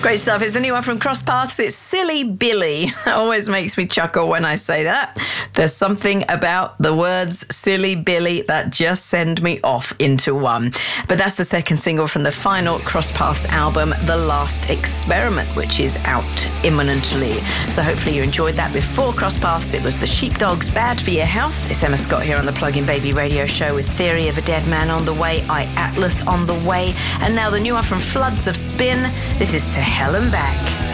Great stuff. It's the new one from Cross Paths. It's Silly Billy. It always makes me chuckle when I say that. There's something about the words Silly Billy that just send me off into one. But that's the second single from the final Cross Paths album, The Last Experiment, which is out imminently. So hopefully you enjoyed that. Before Cross Paths, it was the Sheepdogs, Bad for Your Health. It's Emma Scott here on the Plug-in Baby radio show with Theory of a Dead Man on the way, I Atlas on the way, and now the new one from Floods of Spin. This is To Hell and Back.